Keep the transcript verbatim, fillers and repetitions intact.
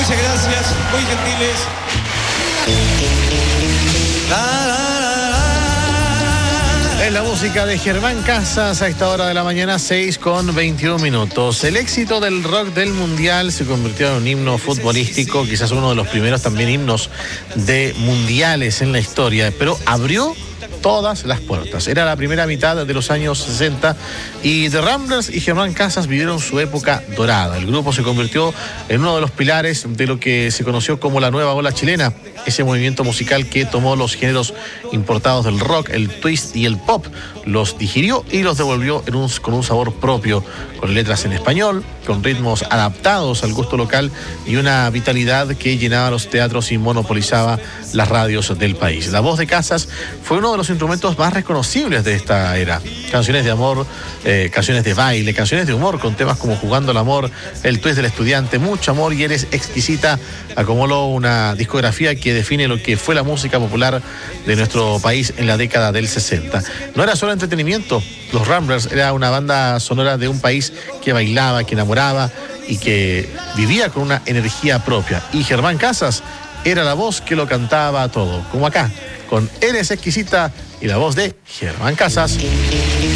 Muchas gracias, muy gentiles. Es la música de Germán Casas a esta hora de la mañana, seis con veintiún minutos. El éxito del rock del mundial se convirtió en un himno futbolístico, quizás uno de los primeros también himnos de mundiales en la historia, pero abrió todas las puertas. Era la primera mitad de los años sesenta y The Ramblers y Germán Casas vivieron su época dorada. El grupo se convirtió en uno de los pilares de lo que se conoció como la nueva ola chilena, ese movimiento musical que tomó los géneros importados del rock, el twist y el pop, los digirió y los devolvió en un, con un sabor propio, con letras en español, con ritmos adaptados al gusto local y una vitalidad que llenaba los teatros y monopolizaba las radios del país. La voz de Casas fue uno de los instrumentos más reconocibles de esta era. Canciones de amor, eh, canciones de baile, canciones de humor con temas como Jugando al Amor, El Twist del Estudiante, Mucho Amor y Eres Exquisita, acumuló una discografía que define lo que fue la música popular de nuestro país en la década del sesenta. No era solo entretenimiento, los Ramblers era una banda sonora de un país que bailaba, que enamoraba y que vivía con una energía propia. Y Germán Casas era la voz que lo cantaba todo, como acá, con Eres Exquisita y la voz de Germán Casas.